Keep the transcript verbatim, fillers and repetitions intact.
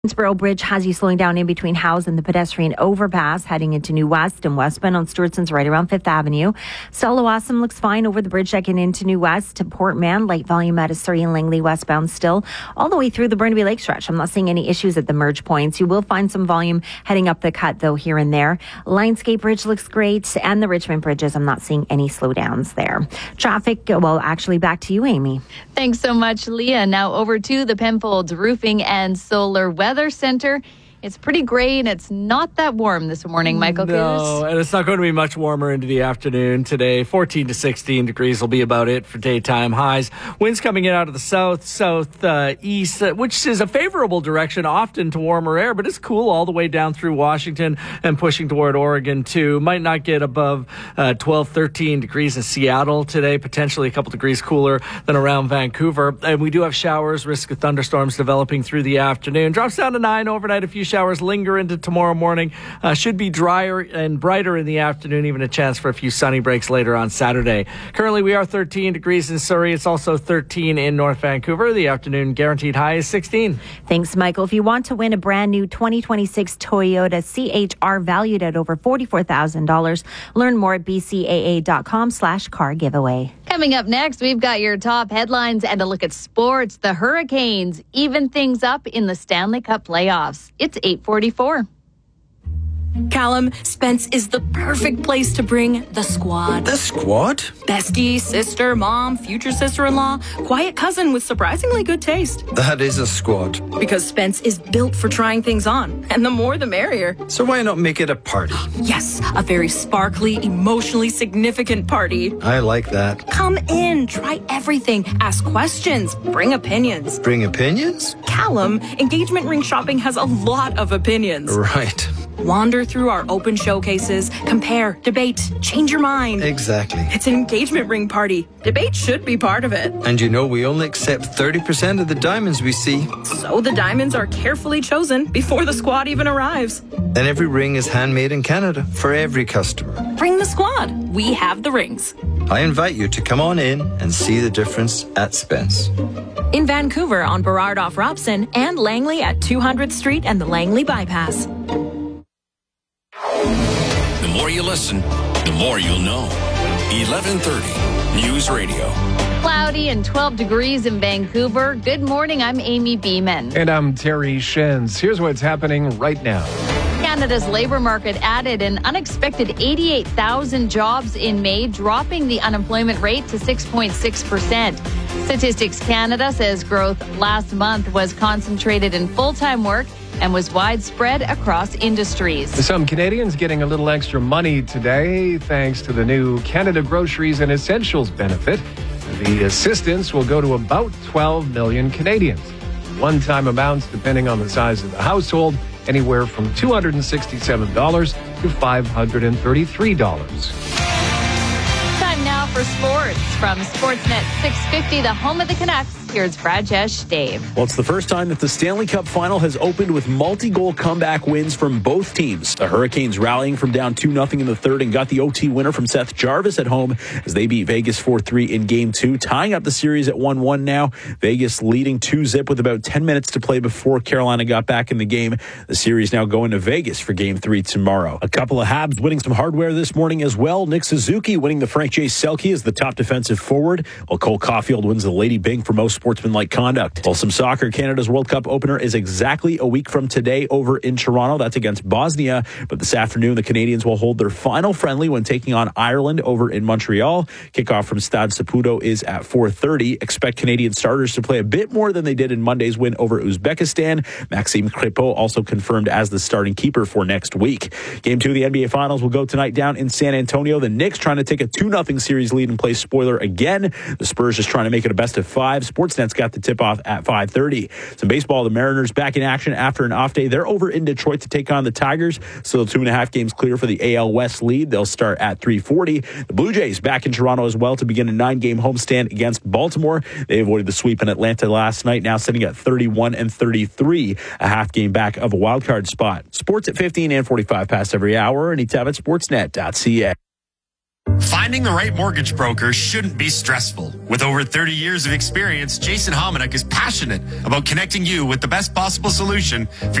Queensboro Bridge has you slowing down in between Howes and the pedestrian overpass heading into New West and westbound on Stewartson's right around Fifth Avenue. Stella-Wasam looks fine over the bridge checking into New West to Port Mann. Light volume at Surrey and Langley westbound still all the way through the Burnaby Lake stretch. I'm not seeing any issues at the merge points. You will find some volume heading up the cut though here and there. Lionsgate Bridge looks great and the Richmond bridges. I'm not seeing any slowdowns there. Traffic, well, actually back to you, Amy. Thanks so much, Leah. Now over to the Penfolds Roofing and Solar Weather Center. It's pretty gray and it's not that warm this morning, Michael No, Coos. and it's not going to be much warmer into the afternoon today. fourteen to sixteen degrees will be about it for daytime highs. Winds coming in out of the south, south, uh, east, uh, which is a favorable direction, often to warmer air, but it's cool all the way down through Washington and pushing toward Oregon too. Might not get above uh, twelve, thirteen degrees in Seattle today, potentially a couple degrees cooler than around Vancouver. And we do have showers, risk of thunderstorms developing through the afternoon. Drops down to nine overnight, a few showers linger into tomorrow morning. Uh, should be drier and brighter in the afternoon, even a chance for a few sunny breaks later on Saturday. Currently, we are thirteen degrees in Surrey. It's also thirteen in North Vancouver. The afternoon guaranteed high is sixteen. Thanks, Michael. If you want to win a brand new twenty twenty-six Toyota C H R valued at over forty-four thousand dollars, learn more at b c a a dot com slash car giveaway. Coming up next, we've got your top headlines and a look at sports. The Hurricanes even things up in the Stanley Cup playoffs. It's eight forty-four. Callum, Spence is the perfect place to bring the squad. The squad? Bestie, sister, mom, future sister-in-law, quiet cousin with surprisingly good taste. That is a squad. Because Spence is built for trying things on, and the more the merrier. So why not make it a party? Yes, a very sparkly, emotionally significant party. I like that. Come in, try everything, ask questions, bring opinions. Bring opinions? Callum, engagement ring shopping has a lot of opinions. Right. Wander through our open showcases, compare, debate, change your mind. Exactly. It's an engagement ring party. Debate should be part of it. And you know we only accept thirty percent of the diamonds we see. So the diamonds are carefully chosen before the squad even arrives. And every ring is handmade in Canada for every customer. Bring the squad. We have the rings. I invite you to come on in and see the difference at Spence. In Vancouver on Burrard off Robson and Langley at two hundredth Street and the Langley Bypass. The more you listen, the more you'll know. eleven thirty News Radio. Cloudy and twelve degrees in Vancouver. Good morning, I'm Amy Beeman. And I'm Terry Shins. Here's what's happening right now. Canada's labour market added an unexpected eighty-eight thousand jobs in May, dropping the unemployment rate to six point six percent. Statistics Canada says growth last month was concentrated in full-time work and was widespread across industries. Some Canadians getting a little extra money today thanks to the new Canada Groceries and Essentials benefit. The assistance will go to about twelve million Canadians. One-time amounts, depending on the size of the household, anywhere from two hundred sixty-seven dollars to five hundred thirty-three dollars. Time now for sports. From Sportsnet six fifty, the home of the Canucks, here's Rajesh Dave. Well, it's the first time that the Stanley Cup final has opened with multi-goal comeback wins from both teams. The Hurricanes rallying from down two nothing in the third and got the O T winner from Seth Jarvis at home as they beat Vegas four three in game two, tying up the series at one one now. Vegas leading two zip with about ten minutes to play before Carolina got back in the game. The series now going to Vegas for game three tomorrow. A couple of Habs winning some hardware this morning as well. Nick Suzuki winning the Frank J. Selke as the top defensive forward, while Cole Caulfield wins the Lady Byng for most sportsmanlike conduct. Well, some soccer. Canada's World Cup opener is exactly a week from today over in Toronto. That's against Bosnia. But this afternoon, the Canadians will hold their final friendly when taking on Ireland over in Montreal. Kickoff from Stade Saputo is at four thirty. Expect Canadian starters to play a bit more than they did in Monday's win over Uzbekistan. Maxime Crépeau also confirmed as the starting keeper for next week. Game two of the N B A Finals will go tonight down in San Antonio. The Knicks trying to take a two nothing series lead and play spoiler again. The Spurs just trying to make it a best of five. Sportsnet's got the tip-off at five thirty. Some baseball, the Mariners back in action after an off day. They're over in Detroit to take on the Tigers. Still two and a half games clear for the A L West lead. They'll start at three forty. The Blue Jays back in Toronto as well to begin a nine-game homestand against Baltimore. They avoided the sweep in Atlanta last night, now sitting at thirty-one and thirty-three, a half game back of a wild card spot. Sports at fifteen and forty-five past every hour, anytime at sportsnet dot c a. Finding the right mortgage broker shouldn't be stressful. With over thirty years of experience, Jason Hominick is passionate about connecting you with the best possible solution for